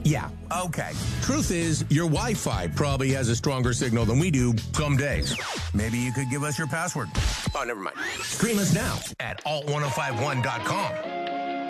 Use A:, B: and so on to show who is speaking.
A: Yeah, okay. Truth is, your Wi-Fi probably has a stronger signal than we do some days. Maybe you could give us your password. Oh, never mind. Stream us now at alt1051.com.